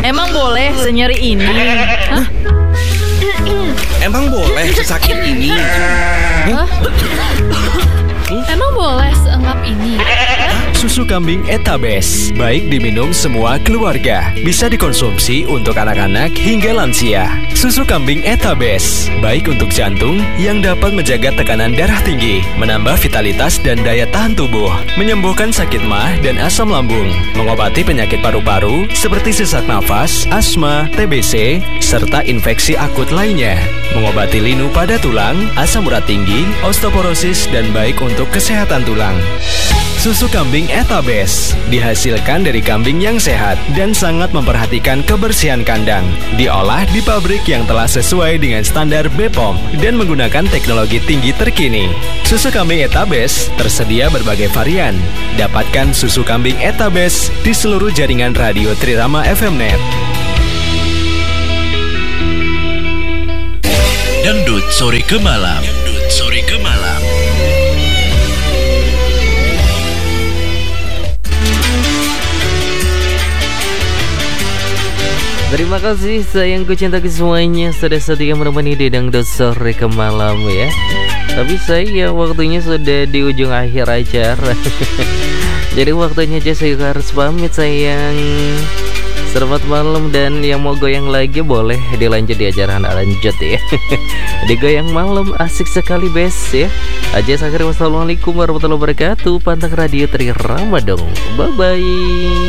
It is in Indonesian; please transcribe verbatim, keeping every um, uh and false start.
Emang boleh senyeri ini? Hah? Emang boleh sesakit ini? Hah? Emang boleh seenggap ini? Susu kambing Etabes, baik diminum semua keluarga. Bisa dikonsumsi untuk anak-anak hingga lansia. Susu kambing Etabes, baik untuk jantung yang dapat menjaga tekanan darah tinggi, menambah vitalitas dan daya tahan tubuh, menyembuhkan sakit mah dan asam lambung, mengobati penyakit paru-paru seperti sesak nafas, asma, T B C, serta infeksi akut lainnya, mengobati linu pada tulang, asam urat tinggi, osteoporosis, dan baik untuk kesehatan tulang. Susu kambing Etabes dihasilkan dari kambing yang sehat dan sangat memperhatikan kebersihan kandang. Diolah di pabrik yang telah sesuai dengan standar B P O M dan menggunakan teknologi tinggi terkini. Susu kambing Etabes tersedia berbagai varian. Dapatkan susu kambing Etabes di seluruh jaringan radio Trirama F M Net. Dangdut sore ke malam. Dangdut sore ke malam. Terima kasih sayangku cintaku semuanya sudah setia menemani di Dangdut sore ke malam ya. Tapi saya waktunya sudah di ujung akhir acara. Jadi waktunya aja saya harus pamit sayang. Selamat malam, dan yang mau goyang lagi boleh dilanjut di acara lanjut ya. Digoyang malam asik sekali bes ya. Aja sakhir, wassalamualaikum warahmatullahi wabarakatuh. Pantang radio Trirama dong. Bye bye.